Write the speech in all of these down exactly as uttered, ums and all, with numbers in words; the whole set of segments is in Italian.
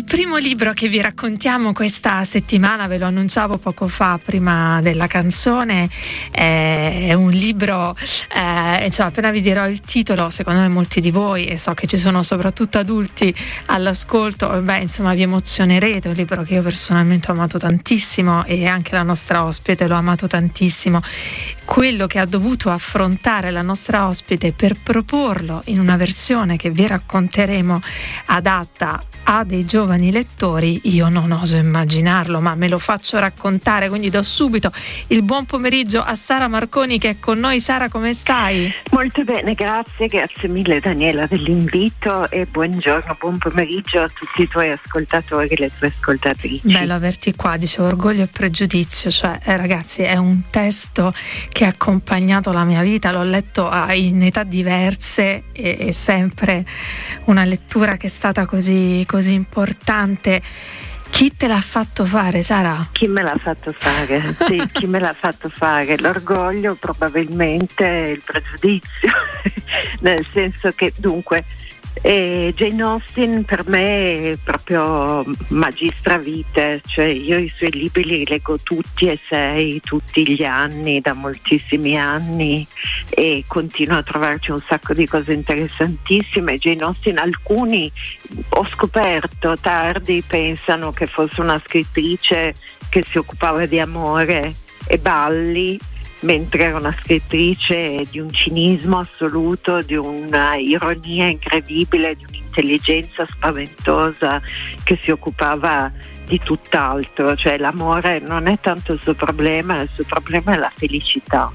primo libro che vi raccontiamo questa settimana, ve lo annunciavo poco fa prima della canzone, è un libro, eh, insomma, appena vi dirò il titolo, secondo me molti di voi, e so che ci sono soprattutto adulti all'ascolto, beh, insomma vi emozionerete. È un libro che io personalmente ho amato tantissimo e anche la nostra ospite l'ho amato tantissimo. Quello che ha dovuto affrontare la nostra ospite per proporlo in una versione che vi racconteremo adatta a dei giovani lettori, io non oso immaginarlo, ma me lo faccio raccontare, quindi do subito il buon pomeriggio a Sara Marconi che è con noi. Sara, come stai? Molto bene, grazie, grazie mille Daniela dell'invito e buongiorno, buon pomeriggio a tutti i tuoi ascoltatori e le tue ascoltatrici. Bello averti qua, dicevo Orgoglio e Pregiudizio, cioè eh, ragazzi è un testo che ha accompagnato la mia vita, l'ho letto a, in età diverse e, e sempre una lettura che è stata così, così importante. Chi te l'ha fatto fare, Sara? Chi me l'ha fatto fare? Sì, chi me l'ha fatto fare? L'orgoglio, probabilmente il pregiudizio, nel senso che dunque E Jane Austen per me è proprio magistra vitae, cioè io i suoi libri li leggo tutti e sei, tutti gli anni, da moltissimi anni, e continuo a trovarci un sacco di cose interessantissime. Jane Austen, alcuni ho scoperto tardi pensano che fosse una scrittrice che si occupava di amore e balli, mentre era una scrittrice di un cinismo assoluto, di una ironia incredibile, di un'intelligenza spaventosa, che si occupava di tutt'altro. Cioè l'amore non è tanto il suo problema, il suo problema è la felicità.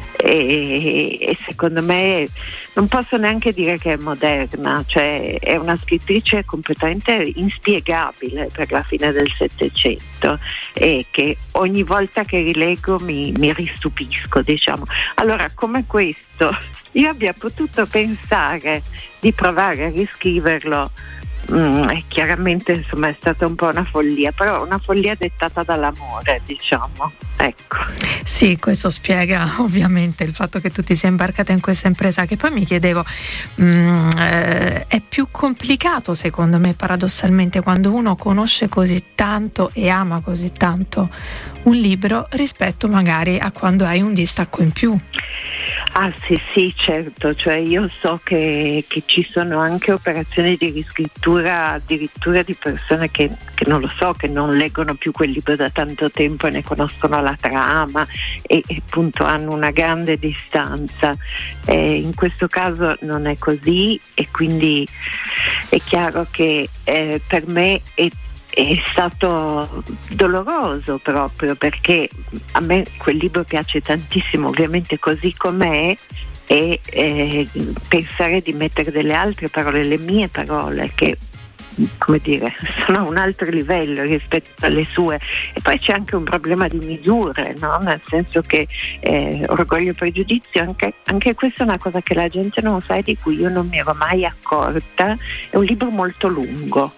E, e secondo me non posso neanche dire che è moderna, cioè è una scrittrice completamente inspiegabile per la fine del Settecento e che ogni volta che rileggo mi, mi ristupisco, diciamo. Allora, come questo io abbia potuto pensare di provare a riscriverlo, Mm, chiaramente insomma è stata un po' una follia, però una follia dettata dall'amore, diciamo, ecco. Sì, questo spiega ovviamente il fatto che tu ti sia imbarcata in questa impresa, che poi mi chiedevo mm, eh, è più complicato secondo me paradossalmente quando uno conosce così tanto e ama così tanto un libro rispetto magari a quando hai un distacco in più. Ah sì sì certo, cioè io so che, che ci sono anche operazioni di riscrittura addirittura di persone che, che non lo so, che non leggono più quel libro da tanto tempo e ne conoscono la trama e, e appunto hanno una grande distanza. Eh, in questo caso non è così e quindi è chiaro che eh, per me è è stato doloroso proprio perché a me quel libro piace tantissimo, ovviamente così com'è, e eh, pensare di mettere delle altre parole, le mie parole, che come dire sono a un altro livello rispetto alle sue. E poi c'è anche un problema di misure, no? Nel senso che eh, Orgoglio e Pregiudizio, anche, anche questa è una cosa che la gente non sa e di cui io non mi ero mai accorta, è un libro molto lungo.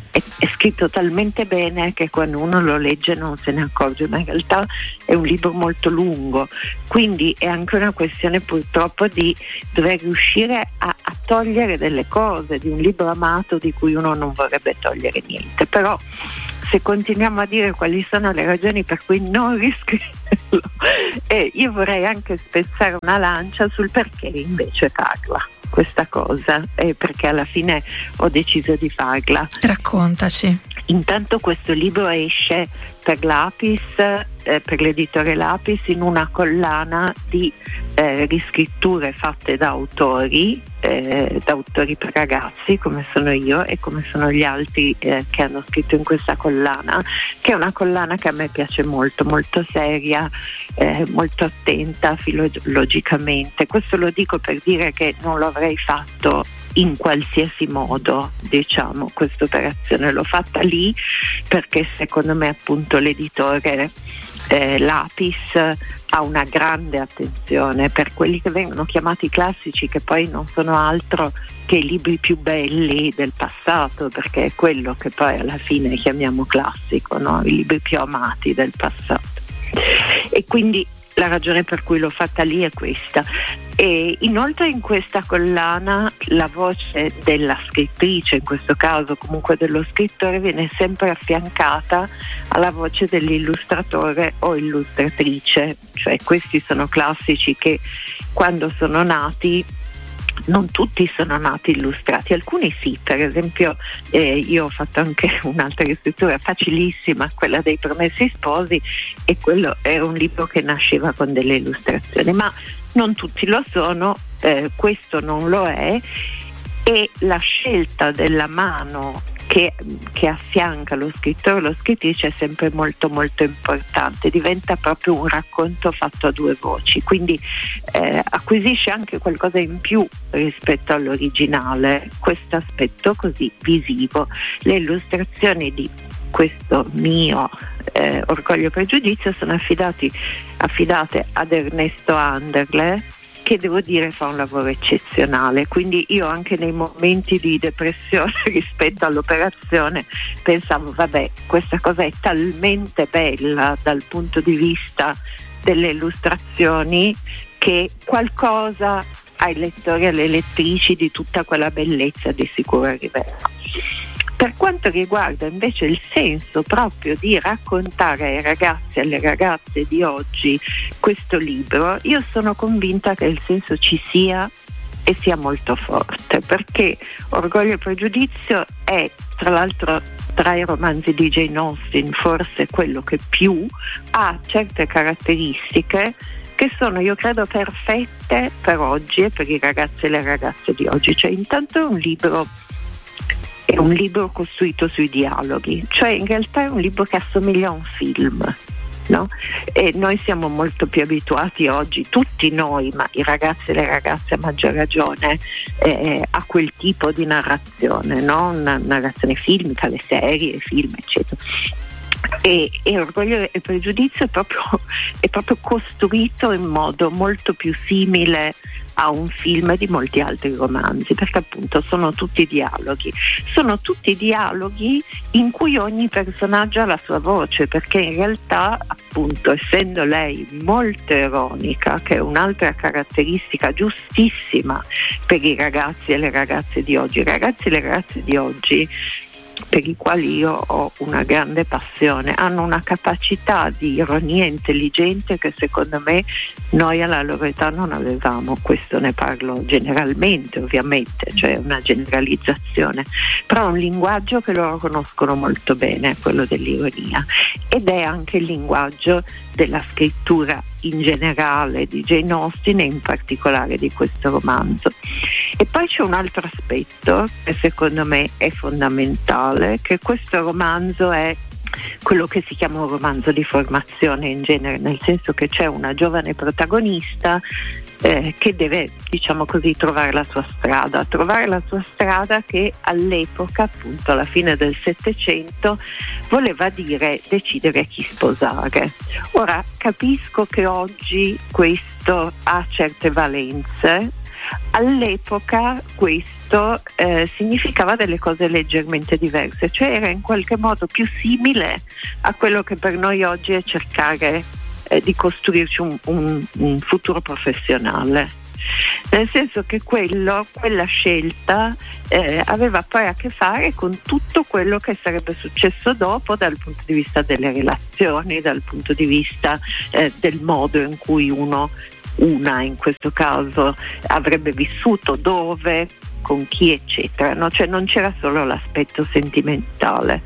È scritto talmente bene che quando uno lo legge non se ne accorge, ma in realtà è un libro molto lungo, quindi è anche una questione purtroppo di dover riuscire a, a togliere delle cose di un libro amato di cui uno non vorrebbe togliere niente. Però se continuiamo a dire quali sono le ragioni per cui non riscriverlo, eh, io vorrei anche spezzare una lancia sul perché invece farla questa cosa, eh, perché alla fine ho deciso di farla. Raccontaci. Intanto questo libro esce per Lapis, eh, per l'editore Lapis, in una collana di eh, riscritture fatte da autori, eh, da autori per ragazzi come sono io e come sono gli altri eh, che hanno scritto in questa collana, che è una collana che a me piace molto, molto seria, eh, molto attenta filologicamente. Questo lo dico per dire che non lo avrei fatto in qualsiasi modo, diciamo, questa operazione l'ho fatta lì perché secondo me appunto l'editore eh, Lapis ha una grande attenzione per quelli che vengono chiamati classici, che poi non sono altro che i libri più belli del passato, perché è quello che poi alla fine chiamiamo classico, no? I libri più amati del passato. E quindi la ragione per cui l'ho fatta lì è questa. E inoltre in questa collana la voce della scrittrice, in questo caso comunque dello scrittore, viene sempre affiancata alla voce dell'illustratore o illustratrice, cioè questi sono classici che quando sono nati non tutti sono nati illustrati, alcuni sì, per esempio eh, io ho fatto anche un'altra scrittura facilissima, quella dei Promessi Sposi, e quello è un libro che nasceva con delle illustrazioni, ma non tutti lo sono, eh, questo non lo è, e la scelta della mano che, che affianca lo scrittore o lo scrittrice è sempre molto molto importante, diventa proprio un racconto fatto a due voci, quindi eh, acquisisce anche qualcosa in più rispetto all'originale, questo aspetto così visivo. Le illustrazioni di questo mio eh, Orgoglio e Pregiudizio sono affidati, affidate ad Ernesto Anderle, che devo dire fa un lavoro eccezionale, quindi io anche nei momenti di depressione rispetto all'operazione pensavo vabbè, questa cosa è talmente bella dal punto di vista delle illustrazioni che qualcosa ai lettori e alle lettrici di tutta quella bellezza di sicuro arriverà. Per quanto riguarda invece il senso proprio di raccontare ai ragazzi e alle ragazze di oggi questo libro, io sono convinta che il senso ci sia e sia molto forte, perché Orgoglio e Pregiudizio è, tra l'altro, tra i romanzi di Jane Austen forse quello che più ha certe caratteristiche che sono, io credo, perfette per oggi e per i ragazzi e le ragazze di oggi. Cioè, intanto è un libro È un libro costruito sui dialoghi, cioè in realtà è un libro che assomiglia a un film, no? E noi siamo molto più abituati oggi, tutti noi, ma i ragazzi e le ragazze a maggior ragione, eh, a quel tipo di narrazione, no? Una narrazione filmica, le serie, i film, eccetera. E, e Orgoglio e Pregiudizio è proprio, è proprio costruito in modo molto più simile a un film di molti altri romanzi, perché appunto sono tutti dialoghi, sono tutti dialoghi in cui ogni personaggio ha la sua voce, perché in realtà appunto essendo lei molto ironica, che è un'altra caratteristica giustissima per i ragazzi e le ragazze di oggi, i ragazzi e le ragazze di oggi per i quali io ho una grande passione, hanno una capacità di ironia intelligente che secondo me noi alla loro età non avevamo. Questo ne parlo generalmente, ovviamente, cioè una generalizzazione, però è un linguaggio che loro conoscono molto bene, quello dell'ironia, ed è anche il linguaggio della scrittura in generale di Jane Austen e in particolare di questo romanzo. E poi c'è un altro aspetto che secondo me è fondamentale, che questo romanzo è quello che si chiama un romanzo di formazione in genere, nel senso che c'è una giovane protagonista eh, che deve, diciamo così, trovare la sua strada, trovare la sua strada che all'epoca, appunto alla fine del Settecento, voleva dire decidere chi sposare. Ora capisco che oggi questo ha certe valenze, all'epoca questo eh, significava delle cose leggermente diverse, cioè era in qualche modo più simile a quello che per noi oggi è cercare eh, di costruirci un, un, un futuro professionale, nel senso che quello, quella scelta eh, aveva poi a che fare con tutto quello che sarebbe successo dopo dal punto di vista delle relazioni, dal punto di vista eh, del modo in cui uno una in questo caso avrebbe vissuto, dove, con chi, eccetera, no? Cioè non c'era solo l'aspetto sentimentale.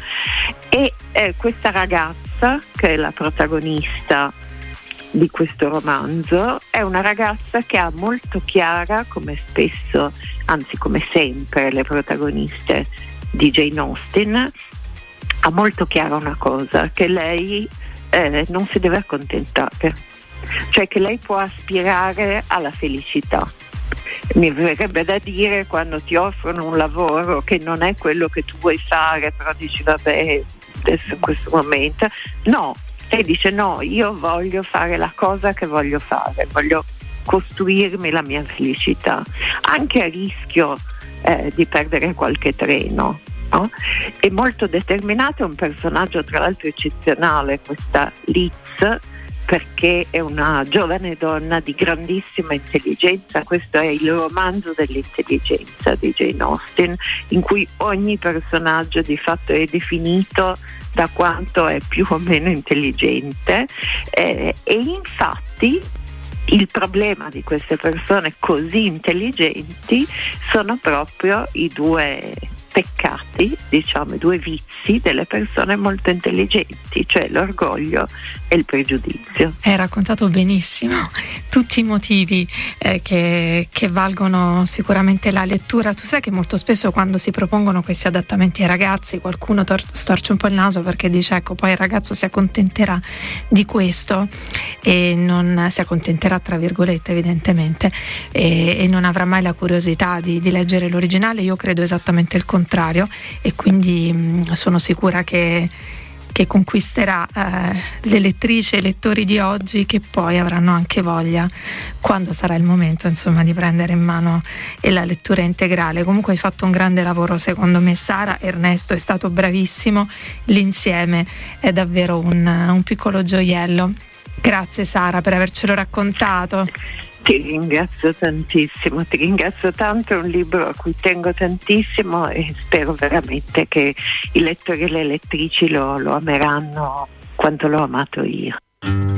E eh, questa ragazza, che è la protagonista di questo romanzo, è una ragazza che ha molto chiara, come spesso, anzi come sempre le protagoniste di Jane Austen, ha molto chiara una cosa, che lei eh, non si deve accontentare, cioè che lei può aspirare alla felicità. Mi verrebbe da dire, quando ti offrono un lavoro che non è quello che tu vuoi fare, però dici vabbè, adesso in questo momento no, lei dice no, io voglio fare la cosa che voglio fare, voglio costruirmi la mia felicità, anche a rischio eh, di perdere qualche treno, no? È molto determinata, è un personaggio tra l'altro eccezionale, questa Liz, perché è una giovane donna di grandissima intelligenza. Questo è il romanzo dell'intelligenza di Jane Austen, in cui ogni personaggio di fatto è definito da quanto è più o meno intelligente, eh, e infatti il problema di queste persone così intelligenti sono proprio i due peccati, diciamo, i due vizi delle persone molto intelligenti, cioè l'orgoglio e il pregiudizio. Hai raccontato benissimo tutti i motivi eh, che, che valgono sicuramente la lettura. Tu sai che molto spesso quando si propongono questi adattamenti ai ragazzi qualcuno tor- storce un po' il naso perché dice ecco poi il ragazzo si accontenterà di questo e non si accontenterà tra virgolette evidentemente e, e non avrà mai la curiosità di, di leggere l'originale. Io credo esattamente il contrario e quindi mh, sono sicura che che conquisterà eh, le lettrici e i lettori di oggi, che poi avranno anche voglia, quando sarà il momento, insomma, di prendere in mano la lettura integrale. Comunque hai fatto un grande lavoro, secondo me, Sara. Ernesto è stato bravissimo, l'insieme è davvero un, un piccolo gioiello. Grazie Sara per avercelo raccontato. Ti ringrazio tantissimo, ti ringrazio tanto, è un libro a cui tengo tantissimo e spero veramente che i lettori e le lettrici lo, lo ameranno quanto l'ho amato io.